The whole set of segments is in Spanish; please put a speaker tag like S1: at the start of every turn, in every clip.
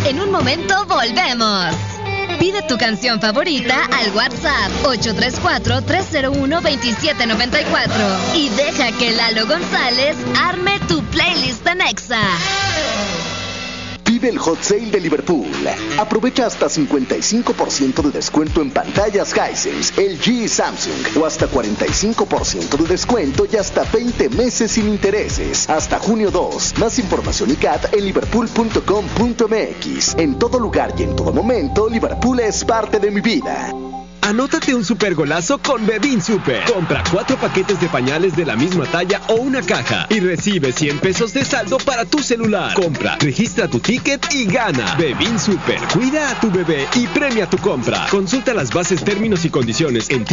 S1: En un momento volvemos. Pide tu canción favorita al WhatsApp 834-301-2794 y deja que Lalo González arme tu playlist en Exa.
S2: Vive el Hot Sale de Liverpool. Aprovecha hasta 55% de descuento en pantallas Hisense, LG y Samsung, o hasta 45% de descuento y hasta 20 meses sin intereses. Hasta junio 2. Más información y CAT en liverpool.com.mx. En todo lugar y en todo momento, Liverpool es parte de mi vida.
S3: Anótate un super golazo con Bebin Super. Compra 4 paquetes de pañales de la misma talla o una caja y recibe 100 pesos de saldo para tu celular. Compra, registra tu ticket y gana. Bebin Super. Cuida a tu bebé y premia tu compra. Consulta las bases, términos y condiciones en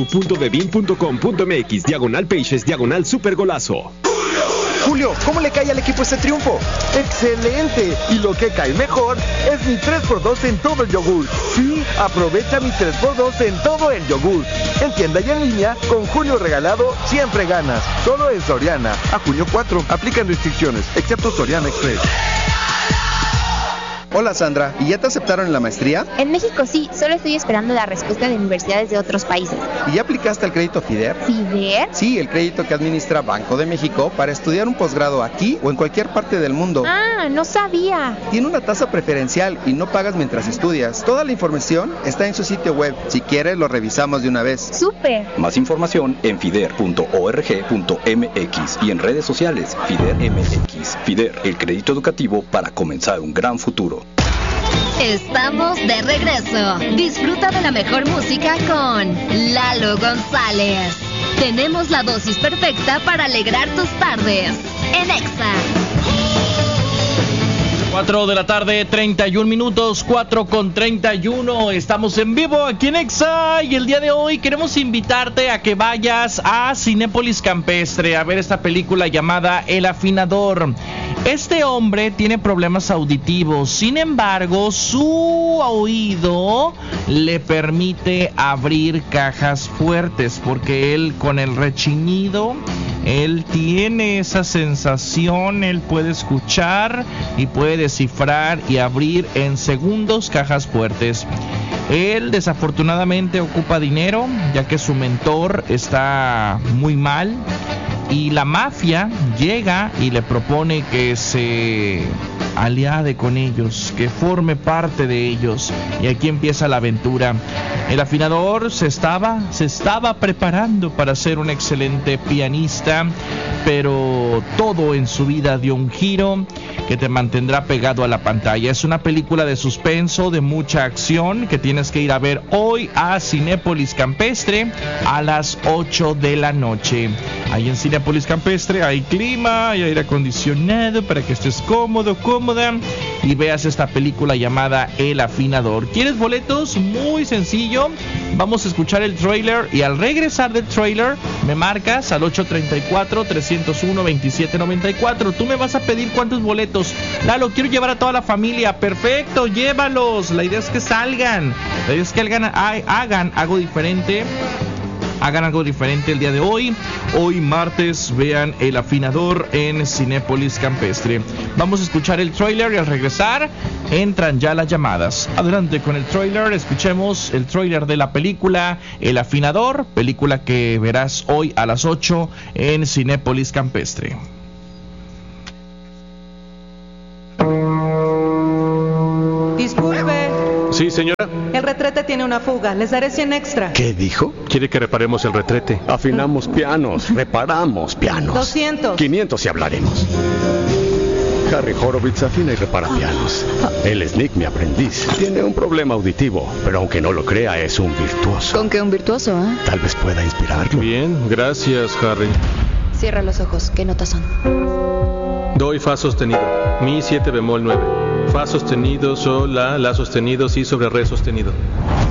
S3: www.bebin.com.mx/pages/supergolazo.
S4: Julio, ¿cómo le cae al equipo este triunfo? ¡Excelente! Y lo que cae mejor es mi 3x2 en todo el yogur. Sí, aprovecha mi 3x2 en todo el yogur. En tienda y en línea, con Julio regalado, siempre ganas. Solo en Soriana. A junio 4. Aplican restricciones, excepto Soriana Express.
S5: Hola Sandra, ¿y ya te aceptaron en la maestría?
S6: En México sí, solo estoy esperando la respuesta de universidades de otros países.
S5: ¿Y ya aplicaste al crédito FIDER?
S6: ¿FIDER?
S5: Sí, el crédito que administra Banco de México para estudiar un posgrado aquí o en cualquier parte del mundo.
S6: Ah, no sabía.
S5: Tiene una tasa preferencial y no pagas mientras estudias. Toda la información está en su sitio web. Si quieres, lo revisamos de una vez.
S6: ¡Súper!
S7: Más información en fider.org.mx y en redes sociales FIDER MX. FIDER, el crédito educativo para comenzar un gran futuro.
S1: Estamos de regreso. Disfruta de la mejor música con Lalo González. Tenemos la dosis perfecta para alegrar tus tardes. En Exa.
S8: 4 de la tarde, 31 minutos, 4:31. Estamos en vivo aquí en Exa y el día de hoy queremos invitarte a que vayas a Cinépolis Campestre a ver esta película llamada El Afinador. Este hombre tiene problemas auditivos, sin embargo, su oído le permite abrir cajas fuertes porque él con el rechinido, él tiene esa sensación, él puede escuchar y puede descifrar y abrir en segundos cajas fuertes. Él desafortunadamente ocupa dinero ya que su mentor está muy mal y la mafia llega y le propone que se aliade con ellos, que forme parte de ellos, y aquí empieza la aventura. El afinador se estaba preparando para ser un excelente pianista, pero todo en su vida dio un giro que te mantendrá pegado a la pantalla. Es una película de suspenso, de mucha acción, que tienes que ir a ver hoy a Cinépolis Campestre a las 8 de la noche. Ahí en Cinépolis Campestre hay clima, hay aire acondicionado para que estés cómodo, cómoda y veas esta película llamada El Afinador. ¿Quieres boletos? Muy sencillo. Vamos a escuchar el trailer y al regresar del trailer me marcas al 834-301-2794. Tú me vas a pedir cuántos boletos. Lalo, quiero llevar a toda la familia. Perfecto, llévalos. La idea es que salgan. La idea es que hagan algo diferente. Hagan algo diferente el día de hoy. Hoy martes vean El Afinador en Cinépolis Campestre. Vamos a escuchar el tráiler y al regresar entran ya las llamadas. Adelante con el tráiler. Escuchemos el tráiler de la película El Afinador, película que verás hoy a las 8 en Cinépolis Campestre.
S9: Disculpe.
S10: Sí, señora.
S9: El retrete tiene una fuga. Les daré 100 extra.
S10: ¿Qué dijo? Quiere que reparemos el retrete. Afinamos pianos, reparamos pianos.
S9: 200.
S10: 500 y hablaremos. Harry Horowitz afina y repara pianos. Él es Nick, mi aprendiz. Tiene un problema auditivo, pero aunque no lo crea, es un virtuoso.
S11: ¿Con qué un virtuoso, eh?
S10: Tal vez pueda inspirarlo. Bien, gracias, Harry.
S11: Cierra los ojos. ¿Qué notas son?
S10: Doy fa sostenido, mi 7 bemol 9. Fa sostenido, sol, la sostenido, si sobre re sostenido.